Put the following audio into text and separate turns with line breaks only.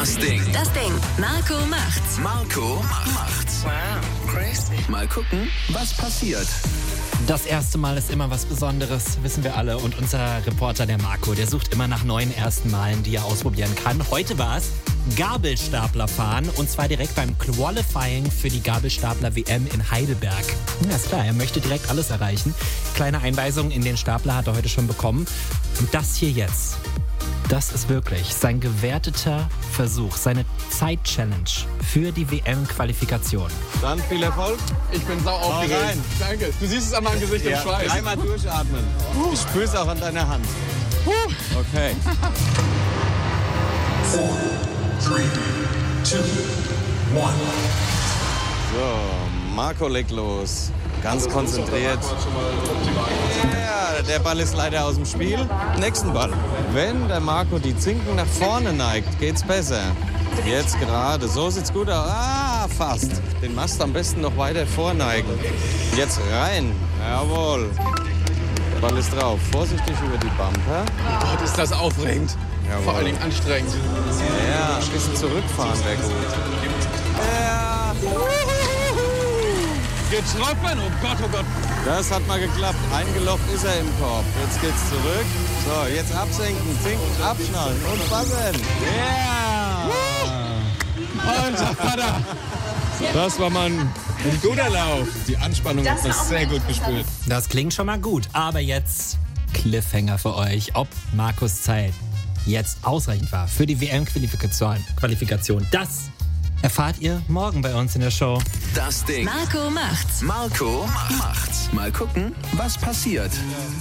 Das Ding.
Marco macht's.
Marco macht's.
Wow, crazy.
Mal gucken, was passiert.
Das erste Mal ist immer was Besonderes, wissen wir alle. Und unser Reporter, der Marco, der sucht immer nach neuen ersten Malen, die er ausprobieren kann. Heute war es Gabelstapler fahren und zwar direkt beim Qualifying für die Gabelstapler-WM in Heidelberg. Ja, ist klar, er möchte direkt alles erreichen. Kleine Einweisung in den Stapler hat er heute schon bekommen. Und das hier jetzt, das ist wirklich sein gewerteter Versuch, seine Zeit-Challenge für die WM-Qualifikation.
Dann viel Erfolg.
Ich bin sau aufgeregt.
rein.
Danke. Du siehst es an meinem Gesicht im Schweiß.
Dreimal durchatmen. Ich spüre es auch an deiner Hand. Okay.
4, 3, 2, 1.
So, Marco legt los. Ganz konzentriert. Ja, der Ball ist leider aus dem Spiel. Nächsten Ball. Wenn der Marco die Zinken nach vorne neigt, geht's besser. Jetzt gerade. So sieht's gut aus. Ah, fast. Den Mast am besten noch weiter vorneigen. Jetzt rein. Jawohl. Der Ball ist drauf. Vorsichtig über die Bumper.
Gott, ist das aufregend.
Jawohl.
Vor allen Dingen anstrengend.
Ja, ein bisschen zurückfahren wäre gut. Ja.
Getroffen? Oh Gott, oh Gott.
Das hat mal geklappt. Eingelocht ist er im Korb. Jetzt geht's zurück. So, jetzt absenken, zinken, abschnallen und buzzern. Ja!
Alter Vater. Das war mal ein guter Lauf. Die Anspannung hat man sehr gut gespürt.
Das klingt schon mal gut, aber jetzt Cliffhanger für euch, ob Markus Zeit jetzt ausreichend war für die WM-Qualifikation. Das erfahrt ihr morgen bei uns in der Show.
Das Ding.
Marco macht's.
Marco macht's. Mal gucken, was passiert.